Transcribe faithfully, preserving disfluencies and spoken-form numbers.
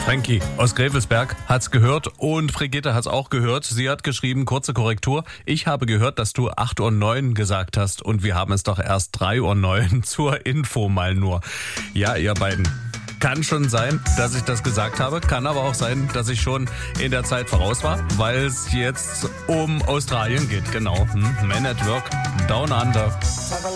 Frankie aus Gräfelsberg hat's gehört und Brigitte hat's auch gehört. Sie hat geschrieben, kurze Korrektur. Ich habe gehört, dass du acht Uhr neun gesagt hast und wir haben es doch erst drei Uhr neun zur Info mal nur. Ja, ihr beiden. Kann schon sein, dass ich das gesagt habe. Kann aber auch sein, dass ich schon in der Zeit voraus war, weil es jetzt um Australien geht. Genau. Hm? Men at Work, Down Under.